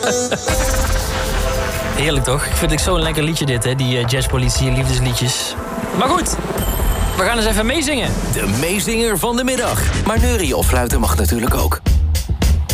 Heerlijk toch? Ik vind het zo'n lekker liedje dit, hè? Die jazzpolitie, liefdesliedjes. Maar goed, we gaan eens even meezingen. De meezinger van de middag. Maar neurien of fluiten mag natuurlijk ook.